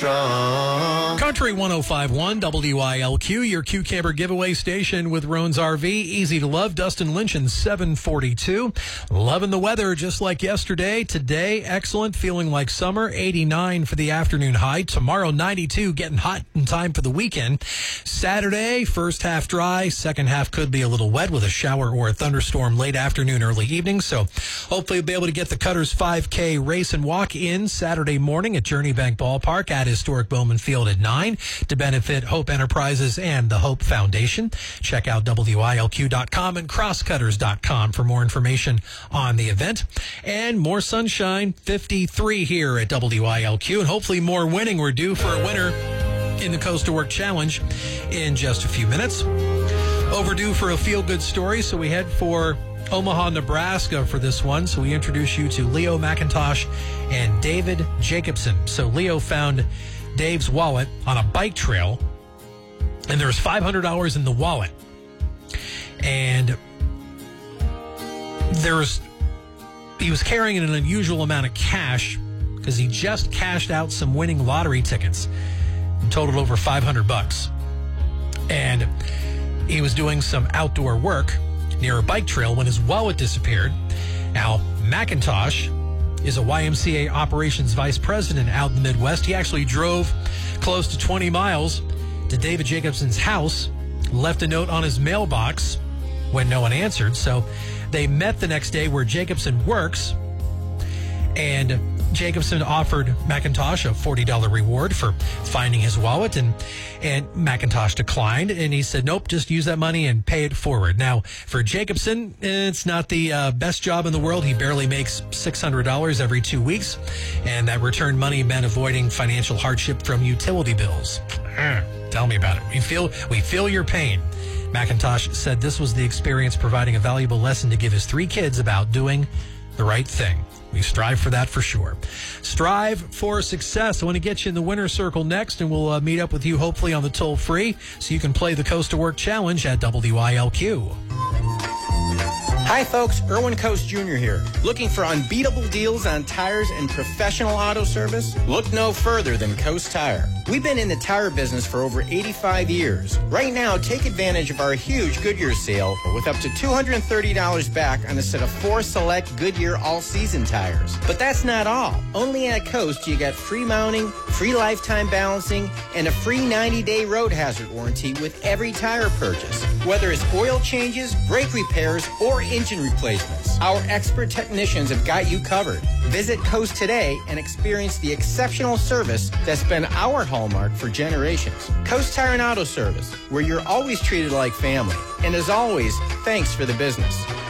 Country 105.1 WILQ, your Q Camper giveaway station with Roan's RV. Easy to love. Dustin Lynch in 742. Loving the weather just like yesterday. Today, excellent. Feeling like summer. 89 for the afternoon high. Tomorrow, 92. Getting hot in time for the weekend. Saturday, first half dry. Second half could be a little wet with a shower or a thunderstorm late afternoon, early evening. So hopefully you'll be able to get the Cutters 5K race and walk in Saturday morning at Journey Bank Ballpark at historic Bowman Field at 9 to benefit Hope Enterprises and the Hope Foundation. Check out WILQ.com and crosscutters.com for more information on the event. And more sunshine, 53 here at WILQ, and hopefully more winning. We're due for a winner in the Coast to Work Challenge in just a few minutes. Overdue for a feel-good story, so we head for Omaha, Nebraska for this one. So we introduce you to Leo McIntosh and David Jacobson. So Leo found Dave's wallet on a bike trail, and there was $500 in the wallet. And he was carrying an unusual amount of cash because he just cashed out some winning lottery tickets and totaled over $500. And he was doing some outdoor work near a bike trail when his wallet disappeared. Now, McIntosh is a YMCA operations vice president out in the Midwest. He actually drove close to 20 miles to David Jacobson's house, left a note on his mailbox when no one answered. So they met the next day where Jacobson works, and Jacobson offered McIntosh a $40 reward for finding his wallet, and McIntosh declined, and he said, nope, just use that money and pay it forward. Now, for Jacobson, it's not the best job in the world. He barely makes $600 every 2 weeks, and that return money meant avoiding financial hardship from utility bills. Tell me about it. We feel your pain. McIntosh said this was the experience providing a valuable lesson to give his 3 kids about doing the right thing. We strive for that for sure. Strive for success. I want to get you in the winner's circle next, and we'll meet up with you hopefully on the toll-free so you can play the Coast to Work Challenge at WILQ. Hi folks, Erwin Coast Jr. here. Looking for unbeatable deals on tires and professional auto service? Look no further than Coast Tire. We've been in the tire business for over 85 years. Right now, take advantage of our huge Goodyear sale with up to $230 back on a set of 4 select Goodyear all-season tires. But that's not all. Only at Coast, you get free mounting, free lifetime balancing, and a free 90-day road hazard warranty with every tire purchase. Whether it's oil changes, brake repairs, or engine replacements, our expert technicians have got you covered. Visit Coast today and experience the exceptional service that's been our hallmark for generations. Coast Tire and Auto Service, where you're always treated like family. And as always, thanks for the business.